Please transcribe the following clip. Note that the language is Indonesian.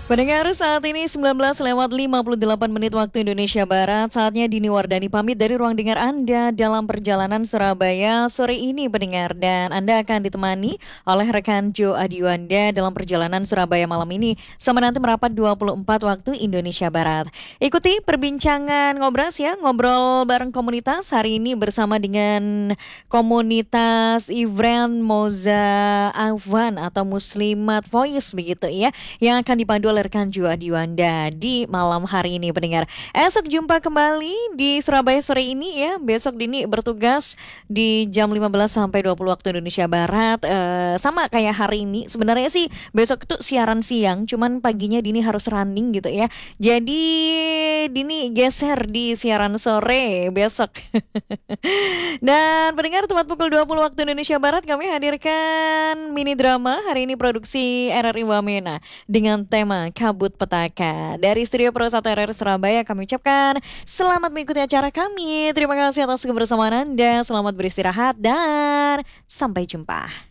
Pendengar saat ini 19:58 waktu Indonesia Barat. Saatnya Dini Wardani pamit dari ruang dengar Anda dalam perjalanan Surabaya sore ini pendengar. Dan Anda akan ditemani oleh rekan Jo Adiwanda dalam perjalanan Surabaya malam ini sama nanti merapat 24 waktu Indonesia Barat. Ikuti perbincangan ngobras ya, ngobrol bareng komunitas hari ini bersama dengan komunitas Ivren Moza Afwan atau Muslimat Voice begitu ya, yang akan dipandu oleh rekan Jua Diwando di malam hari ini pendengar. Esok jumpa kembali di Surabaya sore ini ya. Besok Dini bertugas di jam 15 sampai 20 waktu Indonesia Barat. Sama kayak hari ini. Sebenarnya sih besok itu siaran siang, cuman paginya Dini harus running gitu ya. Jadi Dini geser di siaran sore besok. Dan pendengar tepat pukul 20 waktu Indonesia Barat kami hadirkan mini drama hari ini produksi RRI Wamena dengan tema Kabut Petaka. Dari Studio Pro 1 RRI Surabaya kami ucapkan selamat mengikuti acara kami. Terima kasih atas kebersamaan Anda. Selamat beristirahat dan sampai jumpa.